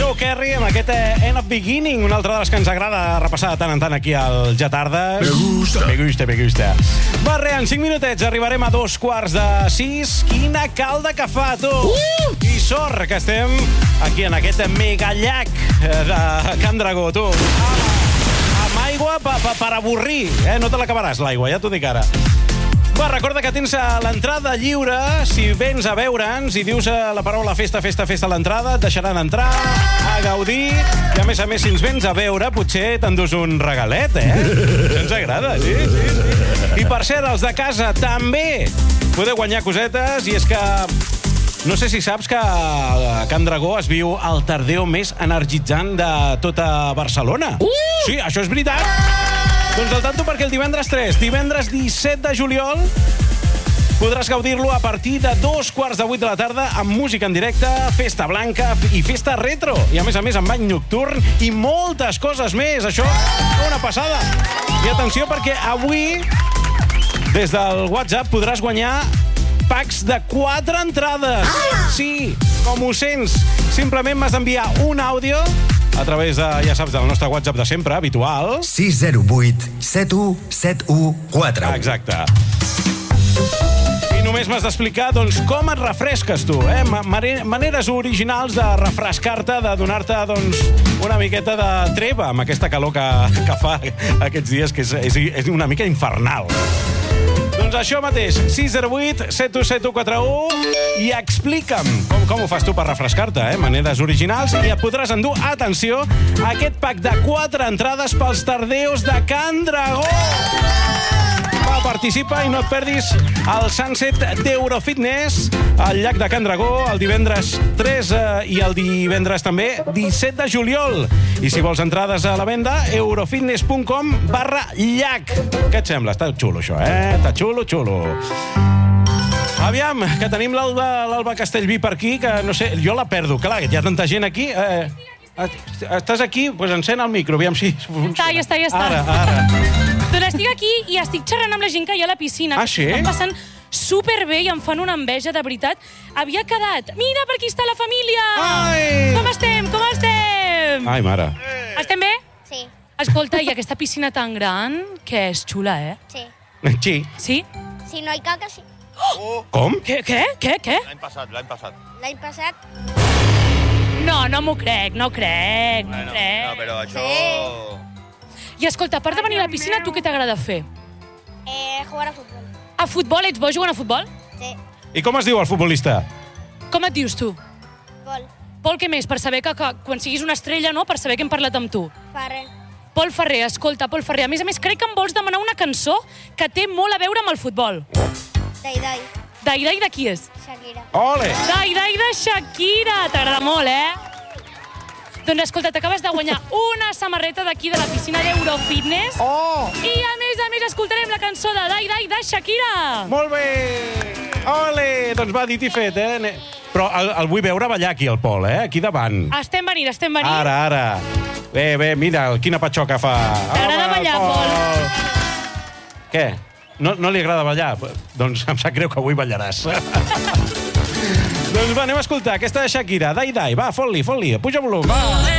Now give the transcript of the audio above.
Joe Kerry amb aquest End of Beginning, una altra de les que ens agrada repassar de tant en tant aquí al Ja Tardes. Me gusta. Va, re, en 5 minutets arribarem a 2:45. Quina calda que fa, tu! I sort que estem aquí en aquest megallac de Can Dragó, tu. Amb aigua per avorrir, No te l'acabaràs, l'aigua, ja t'ho dic ara. Va, recorda que tens l'entrada lliure. Si vens a veure'ns i dius la paraula festa a l'entrada, et deixaran entrar, a gaudir. I a més, si ens vens a veure, potser t'endús un regalet, Això ens agrada, sí. I per cert, els de casa també podeu guanyar cosetes, i és que no sé si saps que a Can Dragó es viu el tardeo més energitzant de tota Barcelona. Sí, això és veritat. Doncs al tanto, perquè el divendres 17 de juliol, podràs gaudir-lo a partir de 7:15 de la tarda amb música en directe, festa blanca i festa retro. I a més, amb bany nocturn i moltes coses més. Això és una passada. I atenció, perquè avui, des del WhatsApp, podràs guanyar packs de 4 entrades. Sí, com ho sents. Simplement m'has d'enviar un àudio a través de, ja saps, del nostre WhatsApp de sempre, habitual. 608 717141. Exacte. I només m'has d'explicar, doncs, com et refresques tu, Maneres originals de refrescar-te, de donar-te, doncs, una miqueta de treva amb aquesta calor que fa aquests dies, que és una mica infernal. Doncs això mateix, 608 7171, i explica'm com ho fas tu per refrescar-te, Maneres originals, i et podràs endur, atenció, aquest pack de 4 entrades pels tardeos de Can Dragó. Va, participa i no et perdis el Sunset d'Eurofitness al llac de Can Dragó el divendres 3 i el divendres també 17 de juliol. I si vols entrades a la venda, eurofitness.com/llac. Què et sembla? Està xulo, això, Està xulo. Aviam, que tenim l'Alba Castellví per aquí, que no sé, jo la perdo. Clar, hi ha tanta gent aquí. Estàs aquí? Doncs encén el micro, aviam si funciona. Ja està. Ara. Doncs estic aquí i estic xerrant amb la gent que hi ha a la piscina. Ah, sí? Estan passant superbé i em fan una enveja, de veritat. Havia quedat. Mira, per aquí està la família! Ai! Com estem? Ai, mare. Estem bé? Sí. Escolta, i aquesta piscina tan gran, que és xula, Sí. Sí. Sí? Si no hi caca, sí. Com? Què? L'any passat. L'any passat... No m'ho crec, no crec. No, però això... Sí. I escolta, a part de venir a la piscina, tu què t'agrada fer? Jugar a futbol. A futbol? Ets bo jugant a futbol? Sí. I com es diu el futbolista? Com et dius tu? Pol. Pol, què més? Per saber que quan siguis una estrella, no? Per saber que hem parlat amb tu. Ferrer. Pol Ferrer, escolta, Pol Ferrer. A més, crec que em vols demanar una cançó que té molt a veure amb el futbol. Dai. Dai de qui és? Shakira. Ole! Dai de Shakira. T'agrada molt, Doncs escolta, t'acabes de guanyar una samarreta d'aquí de la piscina d'Eurofitness. Oh! I a més, escoltarem la cançó de Dai de Shakira. Molt bé! Ole! Doncs va, dit i fet, Però el vull veure ballar aquí, el Pol, Aquí davant. Estem venint. Ara. Bé, mira, quina patxoca fa. T'agrada ballar, Pol? Què? No li agrada ballar? Doncs em sap greu que avui ballaràs. Doncs va, anem a escoltar aquesta de Shakira. Dai, va, fot-li. Puja volum, va.